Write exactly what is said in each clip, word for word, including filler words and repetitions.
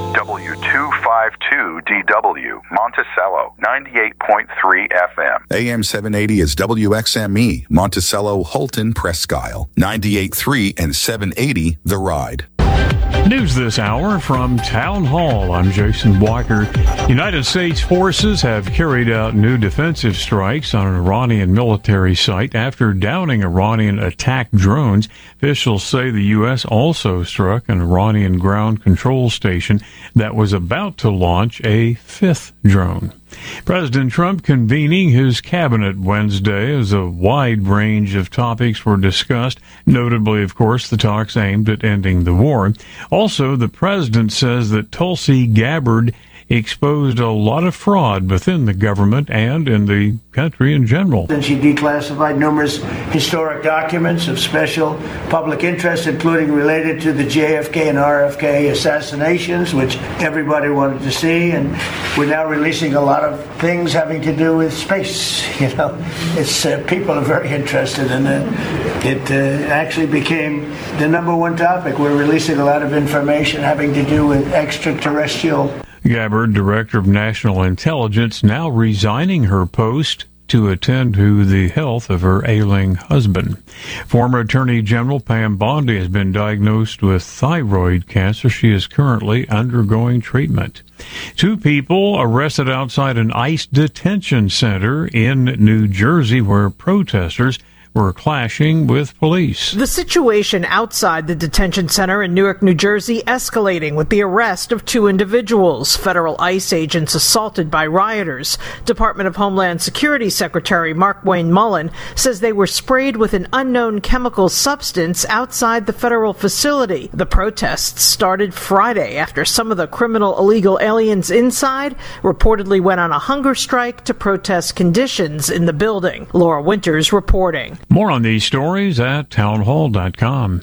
W two fifty-two D W, Monticello, ninety-eight point three F M. A M seven eighty is W X M E, Monticello, Holton, Presque Isle, ninety-eight point three and seven eighty The Ride. News this hour from Town Hall. I'm Jason Walker. United States forces have carried out new defensive strikes on an Iranian military site after downing Iranian attack drones. Officials say the U S also struck an Iranian ground control station that was about to launch a fifth drone. President Trump convening his cabinet Wednesday as a wide range of topics were discussed, notably, of course, the talks aimed at ending the war. Also, the president says that Tulsi Gabbard exposed a lot of fraud within the government and in the country in general. And she declassified numerous historic documents of special public interest, including related to the J F K and R F K assassinations, which everybody wanted to see. And we're now releasing a lot of things having to do with space. You know, it's uh, people are very interested in it. It uh, actually became the number one topic. We're releasing a lot of information having to do with extraterrestrial. Gabbard, Director of National Intelligence, now resigning her post to attend to the health of her ailing husband. Former Attorney General Pam Bondi has been diagnosed with thyroid cancer. She is currently undergoing treatment. Two people arrested outside an ICE detention center in New Jersey where protesters were clashing with police. The situation outside the detention center in Newark, New Jersey, escalating with the arrest of two individuals, federal ICE agents assaulted by rioters. Department of Homeland Security Secretary Mark Wayne Mullen says they were sprayed with an unknown chemical substance outside the federal facility. The protests started Friday after some of the criminal illegal aliens inside reportedly went on a hunger strike to protest conditions in the building. Laura Winters reporting. More on these stories at townhall dot com.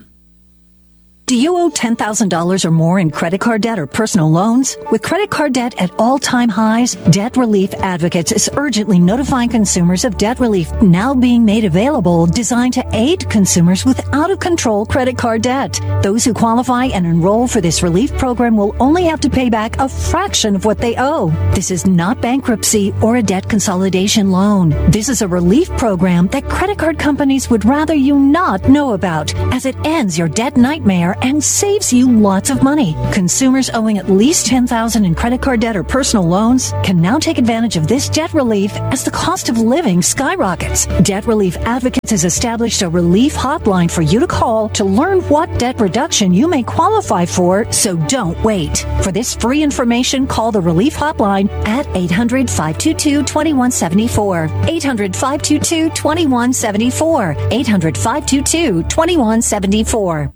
Do you owe ten thousand dollars or more in credit card debt or personal loans? With credit card debt at all-time highs, Debt Relief Advocates is urgently notifying consumers of debt relief now being made available, designed to aid consumers with out-of-control credit card debt. Those who qualify and enroll for this relief program will only have to pay back a fraction of what they owe. This is not bankruptcy or a debt consolidation loan. This is a relief program that credit card companies would rather you not know about, as it ends your debt nightmare and saves you lots of money. Consumers owing at least ten thousand dollars in credit card debt or personal loans can now take advantage of this debt relief as the cost of living skyrockets. Debt Relief Advocates has established a relief hotline for you to call to learn what debt reduction you may qualify for, so don't wait. For this free information, call the relief hotline at eight hundred, five two two, two one seven four. eight hundred, five two two, two one seven four. eight hundred, five two two, two one seven four.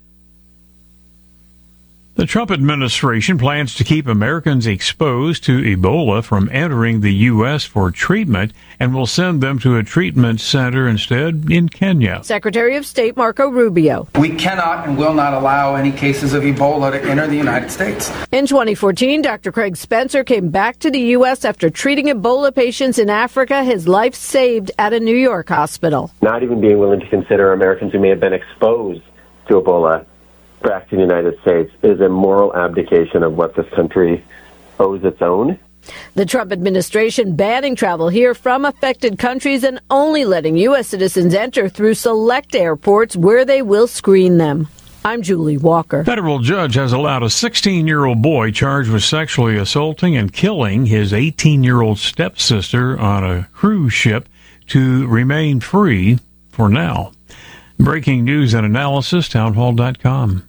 The Trump administration plans to keep Americans exposed to Ebola from entering the U S for treatment and will send them to a treatment center instead in Kenya. Secretary of State Marco Rubio. We cannot and will not allow any cases of Ebola to enter the United States. In twenty fourteen, Doctor Craig Spencer came back to the U S after treating Ebola patients in Africa, his life saved at a New York hospital. Not even being willing to consider Americans who may have been exposed to Ebola back to the United States is a moral abdication of what this country owes its own. The Trump administration banning travel here from affected countries and only letting U S citizens enter through select airports where they will screen them. I'm Julie Walker. Federal judge has allowed a sixteen-year-old boy charged with sexually assaulting and killing his eighteen-year-old stepsister on a cruise ship to remain free for now. Breaking news and analysis, townhall dot com.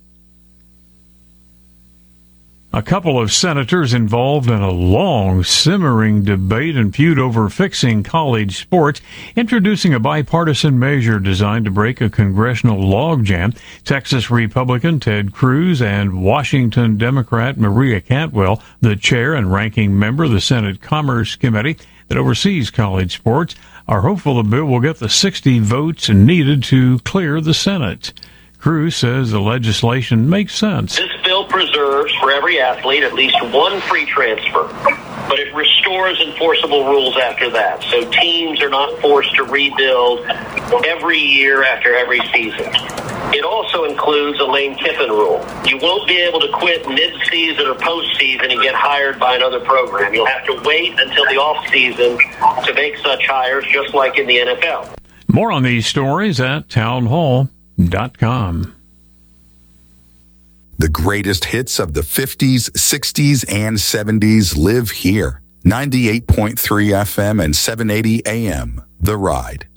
A couple of senators involved in a long, simmering debate and feud over fixing college sports, introducing a bipartisan measure designed to break a congressional logjam. Texas Republican Ted Cruz and Washington Democrat Maria Cantwell, the chair and ranking member of the Senate Commerce Committee that oversees college sports, are hopeful the bill will get the sixty votes needed to clear the Senate. Cruz says the legislation makes sense. This bill preserves for every athlete at least one free transfer, but it restores enforceable rules after that. So teams are not forced to rebuild every year after every season. It also includes a Lane Kiffin rule. You won't be able to quit mid-season or post-season and get hired by another program. You'll have to wait until the off-season to make such hires, just like in the N F L. More on these stories at townhall dot com. The greatest hits of the fifties, sixties, and seventies live here. ninety-eight point three F M and seven eighty A M, The Ride.